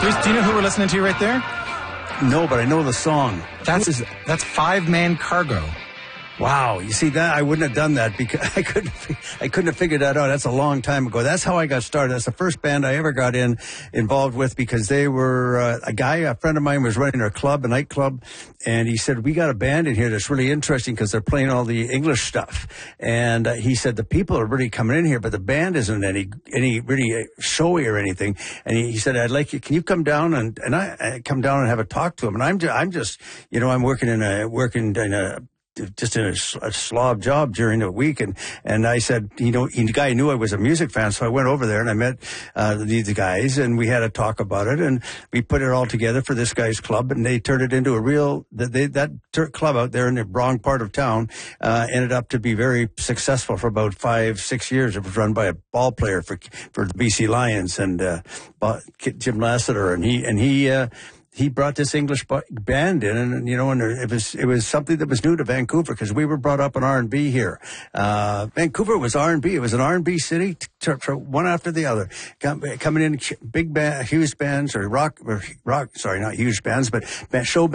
Do you know who we're listening to right there? No, but I know the song. That's Five Man Cargo. Wow, you see that I wouldn't have done that because I couldn't have figured that out. That's a long time ago. That's how I got started. That's the first band I ever got involved with because they were a friend of mine was running a nightclub, and he said, "We got a band in here that's really interesting because they're playing all the English stuff." And he said the people are really coming in here, but the band isn't any really showy or anything. And he said, "I'd like you. Can you come down and I come down and have a talk to him?" And I'm just I'm working in a slob job during the week. And I said, the guy knew I was a music fan. So I went over there and I met, these guys and we had a talk about it and we put it all together for this guy's club and they turned it into that club out there in the wrong part of town, ended up to be very successful for about 5-6 years. It was run by a ball player for the BC Lions and, Jim Lassiter and he brought this English band in, and it was something that was new to Vancouver because we were brought up in R&B here. Vancouver was R&B; it was an R&B city, one after the other, coming in big huge bands or rock. Sorry, not huge bands, but show